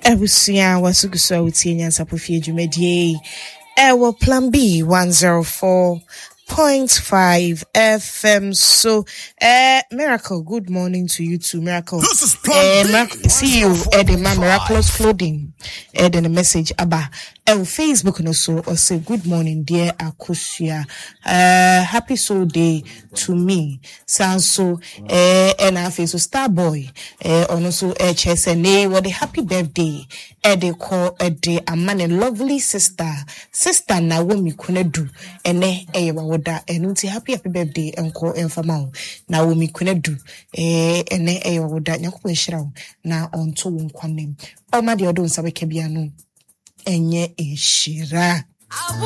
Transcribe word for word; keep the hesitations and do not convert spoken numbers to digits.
Ebusia wasugusa utienya sapofie dwumadie. Ewo Plan B one oh four point five F M. So, uh, Miracle, good morning to you too, Miracle. This is Plan uh, Miracle, B. see you at the Miraculous Clothing. Uh, then a message about uh, Facebook and also or say good morning, dear Akusia. Uh, happy soul day to me. Sounds so, uh, and I feel so Starboy. Uh, and also H S N A. What a happy birthday. Uh, they call a day a man and lovely sister. Sister Naomi Kunedu. And eh, eh, da enuti happy happy birthday enko enfama na wo mi kwenedu eh ene eh wo da nyakopo nhira na onto wo nkwanem o ma de odo nsabe ka bia no enye ehira.